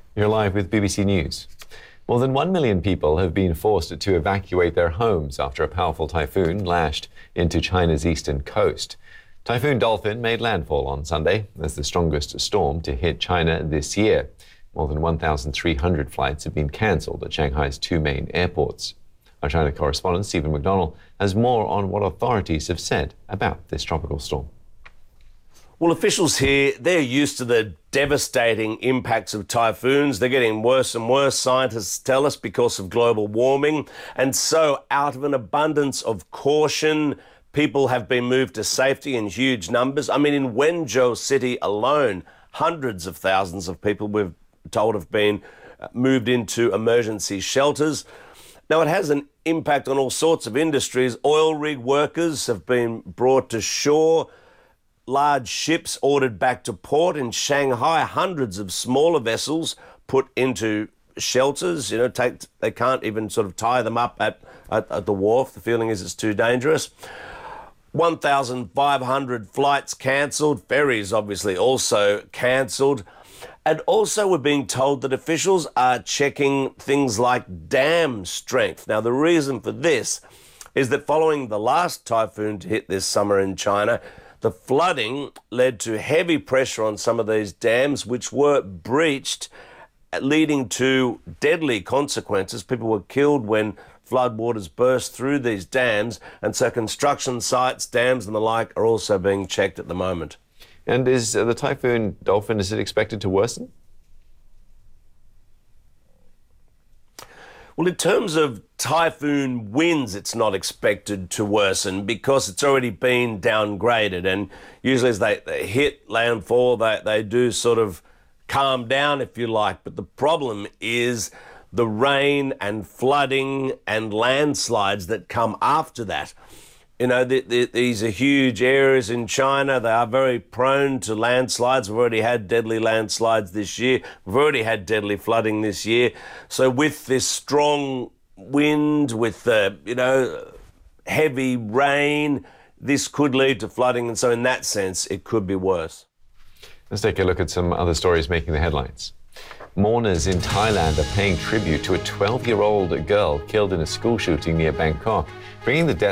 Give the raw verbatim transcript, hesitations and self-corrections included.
You're live with B B C News. More than one million people have been forced to evacuate their homes after a powerful typhoon lashed into China's eastern coast. Typhoon Dolphin made landfall on Sunday as the strongest storm to hit China this year. More than one thousand three hundred flights have been cancelled at Shanghai's two main airports. Our China correspondent Stephen McDonald has more on what authorities have said about this tropical storm. Well, officials here, they're used to the devastating impacts of typhoons. They're getting worse and worse, scientists tell us, because of global warming. And so, out of an abundance of caution, people have been moved to safety in huge numbers. I mean, in Wenzhou City alone, hundreds of thousands of people, we've told, have been moved into emergency shelters. Now, it has an impact on all sorts of industries. Oil rig workers have been brought to shore. Large ships ordered back to port in Shanghai. Hundreds of smaller vessels put into shelters. You know, take, they can't even sort of tie them up at, at, at the wharf. The feeling is it's too dangerous. one thousand five hundred flights cancelled. Ferries, obviously, also cancelled. And also we're being told that officials are checking things like dam strength. Now, the reason for this is that following the last typhoon to hit this summer in China, the flooding led to heavy pressure on some of these dams, which were breached, leading to deadly consequences. People were killed when floodwaters burst through these dams, and so construction sites, dams and the like are also being checked at the moment. And is uh, the Typhoon Dolphin, is it expected to worsen? Well, in terms of typhoon winds, it's not expected to worsen because it's already been downgraded. And usually as they, they hit landfall, they, they do sort of calm down, if you like. But the problem is the rain and flooding and landslides that come after that. You know, the, the, these are huge areas in China. They are very prone to landslides. We've already had deadly landslides this year. We've already had deadly flooding this year. So with this strong wind, with, uh, you know, heavy rain, this could lead to flooding. And so in that sense, it could be worse. Let's take a look at some other stories making the headlines. Mourners in Thailand are paying tribute to a twelve-year-old girl killed in a school shooting near Bangkok, bringing the death